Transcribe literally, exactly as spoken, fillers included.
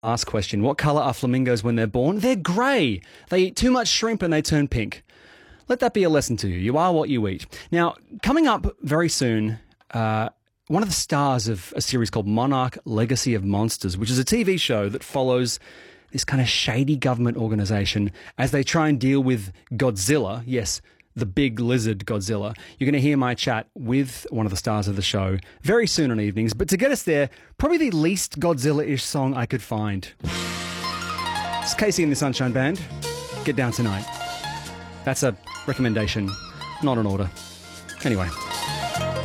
Last question. What colour are flamingos when they're born? They're grey. They eat too much shrimp and they turn pink. Let that be a lesson to you. You are what you eat. Now, coming up very soon, uh, one of the stars of a series called Monarch Legacy of Monsters, which is a T V show that follows this kind of shady government organisation as they try and deal with Godzilla. Yes, the big lizard Godzilla. You're going to hear my chat with one of the stars of the show very soon on evenings. But to get us there, probably the least Godzilla-ish song I could find. It's Casey and the Sunshine Band. Get Down Tonight. That's a recommendation, not an order. Anyway.